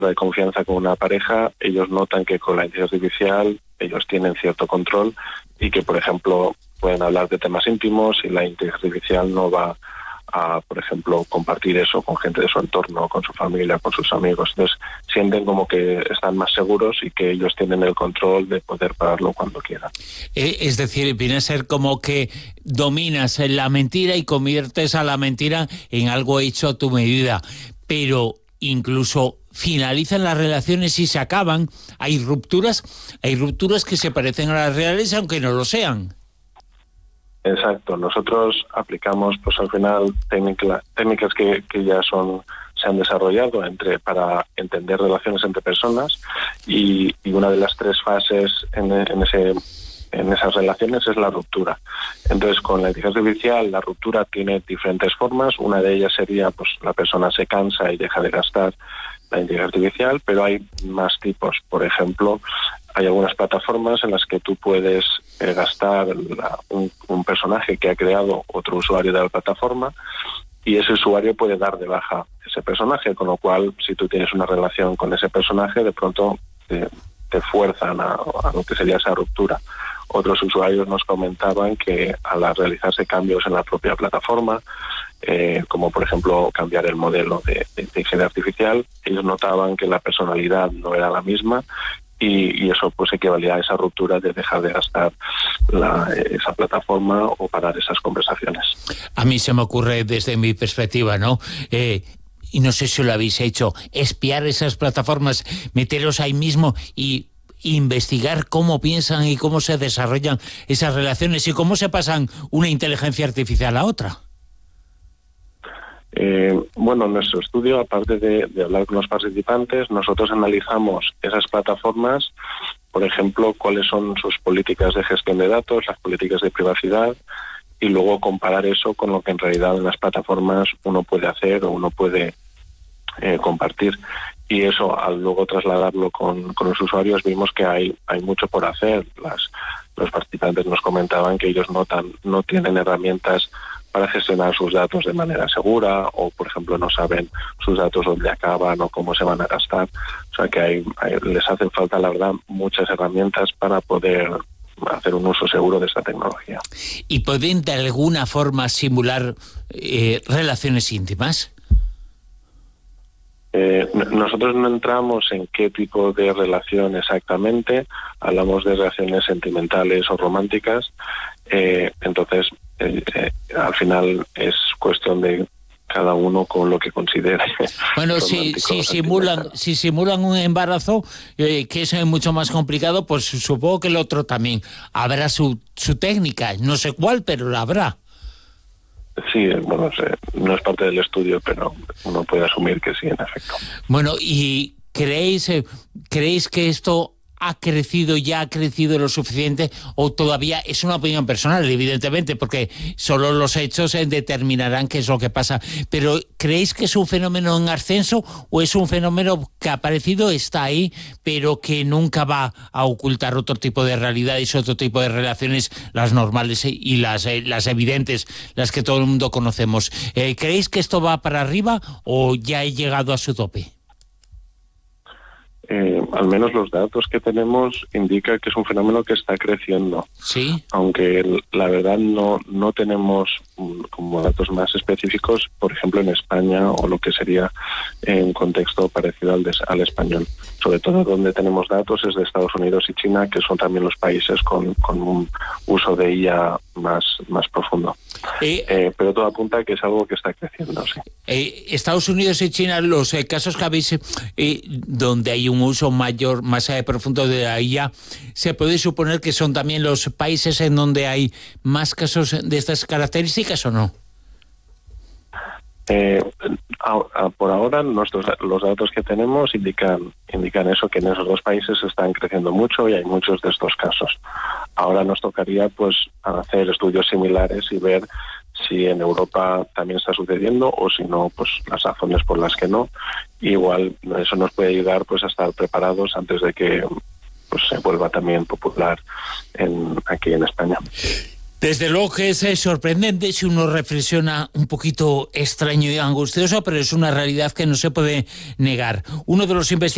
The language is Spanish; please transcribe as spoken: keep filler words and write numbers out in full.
de confianza con una pareja, ellos notan que con la inteligencia artificial ellos tienen cierto control y que, por ejemplo, pueden hablar de temas íntimos y la inteligencia artificial no va a, por ejemplo, compartir eso con gente de su entorno, con su familia, con sus amigos. Entonces sienten como que están más seguros y que ellos tienen el control de poder pararlo cuando quieran. Eh, es decir, viene a ser como que dominas la mentira y conviertes a la mentira en algo hecho a tu medida. Pero incluso finalizan las relaciones y se acaban. Hay rupturas, hay rupturas que se parecen a las reales aunque no lo sean. Exacto, nosotros aplicamos pues al final técnica, técnicas que, que ya son se han desarrollado entre para entender relaciones entre personas y, y una de las tres fases en, en ese en esas relaciones es la ruptura. Entonces, con la inteligencia artificial la ruptura tiene diferentes formas. Una de ellas sería pues la persona se cansa y deja de gastar la inteligencia artificial, pero hay más tipos. Por ejemplo, hay algunas plataformas en las que tú puedes eh, gastar la, un, un personaje que ha creado otro usuario de la plataforma y ese usuario puede dar de baja ese personaje, con lo cual si tú tienes una relación con ese personaje, de pronto te, te fuerzan a, a lo que sería esa ruptura. Otros usuarios nos comentaban que al realizarse cambios en la propia plataforma, eh, como por ejemplo cambiar el modelo de, de inteligencia artificial, ellos notaban que la personalidad no era la misma y, y eso pues equivalía a esa ruptura de dejar de gastar la, esa plataforma o parar esas conversaciones. A mí se me ocurre desde mi perspectiva, ¿no? Eh, y no sé si lo habéis hecho, espiar esas plataformas, meteros ahí mismo y investigar cómo piensan y cómo se desarrollan esas relaciones y cómo se pasan una inteligencia artificial a otra. Eh, bueno, en nuestro estudio, aparte de, de hablar con los participantes, nosotros analizamos esas plataformas, por ejemplo, cuáles son sus políticas de gestión de datos, las políticas de privacidad, y luego comparar eso con lo que en realidad en las plataformas uno puede hacer o uno puede eh, compartir. Y eso, al luego trasladarlo con, con los usuarios, vimos que hay, hay mucho por hacer. Las, los participantes nos comentaban que ellos no, tan, no tienen herramientas para gestionar sus datos de manera segura o, por ejemplo, no saben sus datos dónde acaban o cómo se van a gastar. O sea que hay, hay, les hacen falta, la verdad, muchas herramientas para poder hacer un uso seguro de esta tecnología. ¿Y pueden de alguna forma simular eh, relaciones íntimas? Eh, nosotros no entramos en qué tipo de relación exactamente, hablamos de relaciones sentimentales o románticas, eh, entonces eh, eh, al final es cuestión de cada uno con lo que considere. Bueno, si, si simulan si simulan un embarazo, eh, que es mucho más complicado, pues supongo que el otro también habrá su, su técnica, no sé cuál, pero la habrá. Sí, bueno, no es parte del estudio, pero uno puede asumir que sí, en efecto. Bueno, ¿y creéis, eh, creéis que esto ha crecido, ya ha crecido lo suficiente o todavía es una opinión personal, evidentemente, porque solo los hechos eh, determinarán qué es lo que pasa? Pero ¿creéis que es un fenómeno en ascenso o es un fenómeno que ha aparecido, está ahí, pero que nunca va a ocultar otro tipo de realidades, otro tipo de relaciones, las normales y las, eh, las evidentes, las que todo el mundo conocemos? Eh, ¿Creéis que esto va para arriba o ya he llegado a su tope? Eh, al menos los datos que tenemos indican que es un fenómeno que está creciendo. Sí. Aunque la verdad no, no tenemos um, como datos más específicos, por ejemplo en España o lo que sería en contexto parecido al, de, al español. Sobre todo donde tenemos datos es de Estados Unidos y China, que son también los países con, con un uso de I A más, más profundo. Eh, eh, pero todo apunta a que es algo que está creciendo, sí. Eh, Estados Unidos y China, los eh, casos que habéis, eh, donde hay un uso mayor, más eh, profundo de la I A, ¿se puede suponer que son también los países en donde hay más casos de estas características o no? Eh, a, a, por ahora nuestros los datos que tenemos indican indican eso, que en esos dos países están creciendo mucho y hay muchos de estos casos. Ahora nos tocaría pues hacer estudios similares y ver si en Europa también está sucediendo o si no, pues las razones por las que no. Igual eso nos puede ayudar pues a estar preparados antes de que pues se vuelva también popular en, aquí en España. Desde luego que es sorprendente si uno reflexiona, un poquito extraño y angustioso, pero es una realidad que no se puede negar. Uno de los investigadores